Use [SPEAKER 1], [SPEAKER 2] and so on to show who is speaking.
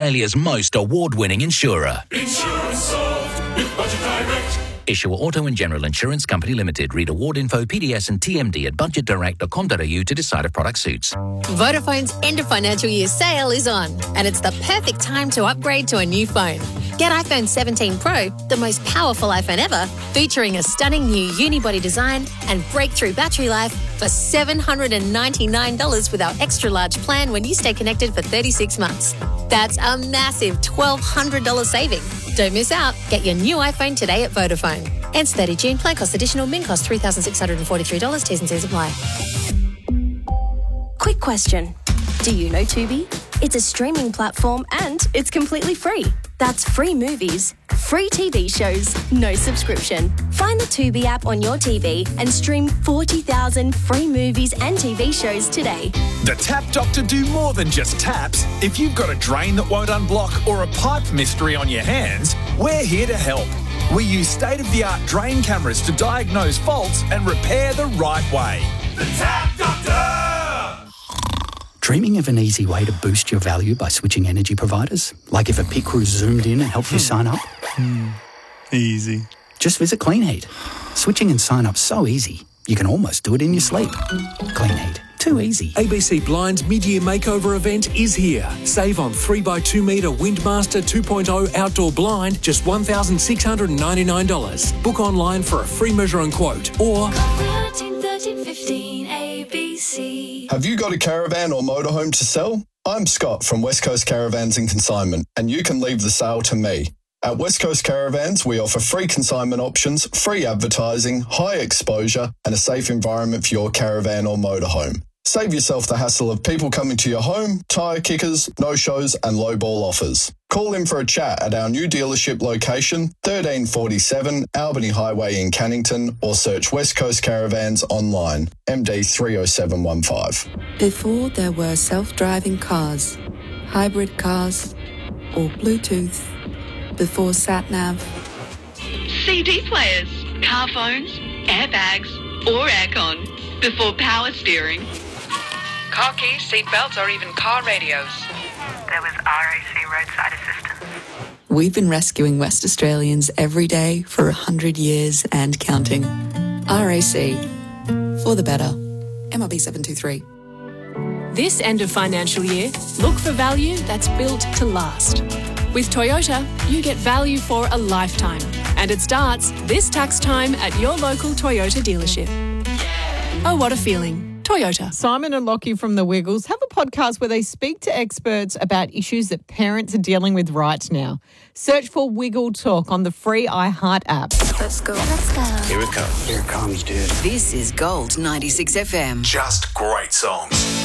[SPEAKER 1] Australia's most award-winning insurer.
[SPEAKER 2] Insurance solved with Budget Direct.
[SPEAKER 1] Issuer Auto and General Insurance Company Limited. Read award info, PDS and TMD at budgetdirect.com.au to decide if product suits.
[SPEAKER 3] Vodafone's end of financial year sale is on, and it's the perfect time to upgrade to a new phone. Get iPhone 17 Pro, the most powerful iPhone ever, featuring a stunning new unibody design and breakthrough battery life for $799 with our extra large plan when you stay connected for 36 months. That's a massive $1,200 saving. Don't miss out. Get your new iPhone today at Vodafone. Ends 30 June. Plan cost additional. Min cost $3,643. T's and C's apply.
[SPEAKER 4] Quick question. Do you know Tubi? It's a streaming platform and it's completely free. That's free movies, free TV shows, no subscription. Find the Tubi app on your TV and stream 40,000 free movies and TV shows today.
[SPEAKER 5] The Tap Doctor do more than just taps. If you've got a drain that won't unblock or a pipe mystery on your hands, we're here to help. We use state-of-the-art drain cameras to diagnose faults and repair the right way.
[SPEAKER 2] The Tap Doctor!
[SPEAKER 6] Dreaming of an easy way to boost your value by switching energy providers? Like if a pit crew zoomed in and helped you sign up?
[SPEAKER 7] Easy.
[SPEAKER 6] Just visit Clean Heat. Switching and sign up so easy, you can almost do it in your sleep. Clean Heat. Too easy.
[SPEAKER 8] ABC Blind's mid-year makeover event is here. Save on 3x2 metre Windmaster 2.0 outdoor blind, just $1,699. Book online for a free measure and quote, or
[SPEAKER 9] 1315 ABC.
[SPEAKER 10] Have you got a caravan or motorhome to sell? I'm Scott from West Coast Caravans and Consignment, and you can leave the sale to me. At West Coast Caravans, we offer free consignment options, free advertising, high exposure, and a safe environment for your caravan or motorhome. Save yourself the hassle of people coming to your home, tyre kickers, no-shows, and low-ball offers. Call in for a chat at our new dealership location, 1347 Albany Highway in Cannington, or search West Coast Caravans online, MD 30715.
[SPEAKER 11] Before there were self-driving cars, hybrid cars, or Bluetooth, before sat-nav,
[SPEAKER 12] CD players, car phones, airbags, or aircon, before power steering,
[SPEAKER 13] car keys, seat belts, or even car radios.
[SPEAKER 14] There was RAC roadside assistance.
[SPEAKER 11] we've been rescuing West Australians every day for 100 years and counting. RAC. For the better. MRB 723.
[SPEAKER 15] This end of financial year, look for value that's built to last. With Toyota, you get value for a lifetime. And it starts this tax time at your local Toyota dealership. Oh, what a feeling. Toyota.
[SPEAKER 16] Simon and Lockie from The Wiggles have a podcast where they speak to experts about issues that parents are dealing with right now. Search for Wiggle Talk on the free iHeart app.
[SPEAKER 4] Let's go. Let's go.
[SPEAKER 17] Here it comes.
[SPEAKER 18] Here it comes, dude.
[SPEAKER 19] This is Gold 96 FM.
[SPEAKER 17] Just great songs.